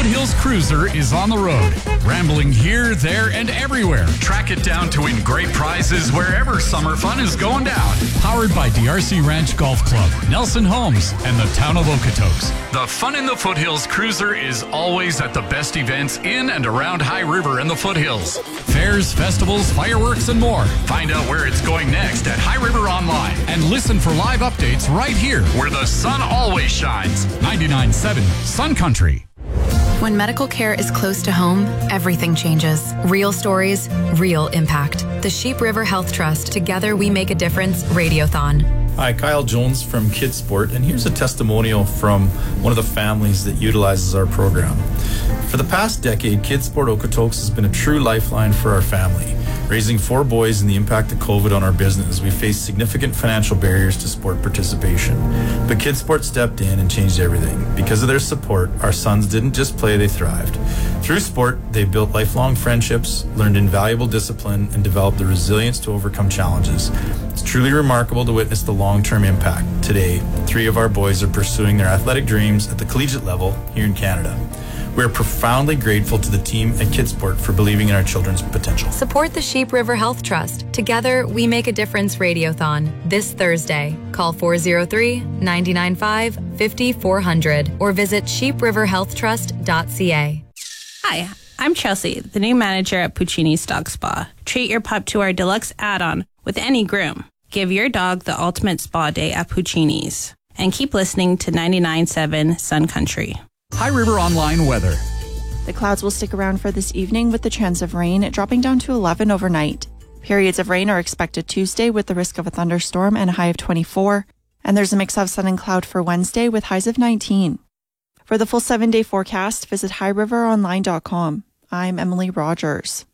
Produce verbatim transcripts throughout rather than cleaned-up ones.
Foothills Cruiser is on the road. Rambling here, there, and everywhere. Track it down to win great prizes wherever summer fun is going down. Powered by D R C Ranch Golf Club, Nelson Homes, and the town of Okotoks. The fun in the Foothills Cruiser is always at the best events in and around High River and the Foothills. Fairs, festivals, fireworks, and more. Find out where it's going next at High River Online. And listen for live updates right here, where the sun always shines. ninety-nine point seven Sun Country. When medical care is close to home, everything changes. Real stories, real impact. The Sheep River Health Trust. Together we make a difference. Radiothon. Hi, Kyle Jones from Kids Sport, and here's a testimonial from one of the families that utilizes our program. For the past decade, Kids Sport Okotoks has been a true lifeline for our family. Raising four boys and the impact of COVID on our business, we faced significant financial barriers to sport participation. But Kids Sport stepped in and changed everything. Because of their support, our sons didn't just play, they thrived. Through sport, they built lifelong friendships, learned invaluable discipline, and developed the resilience to overcome challenges. It's truly remarkable to witness the long-term impact. Today, three of our boys are pursuing their athletic dreams at the collegiate level here in Canada. We are profoundly grateful to the team at Kidsport for believing in our children's potential. Support the Sheep River Health Trust. Together, we make a difference. Radiothon this Thursday. Call four oh three, nine nine five, five four zero zero or visit sheep river health trust dot c a. Hi, I'm Chelsea, the new manager at Puccini's Dog Spa. Treat your pup to our deluxe add-on with any groom. Give your dog the ultimate spa day at Puccini's. And keep listening to ninety-nine point seven Sun Country. High River Online weather. The clouds will stick around for this evening with the chance of rain, dropping down to eleven overnight. Periods of rain are expected Tuesday with the risk of a thunderstorm and a high of twenty-four. And there's a mix of sun and cloud for Wednesday with highs of nineteen. For the full seven-day forecast, visit high river online dot com. I'm Emily Rogers.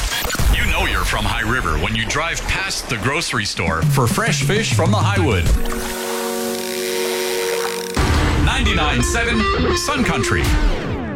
You know you're from High River when you drive past the grocery store for fresh fish from the Highwood. ninety-nine point seven Sun Country.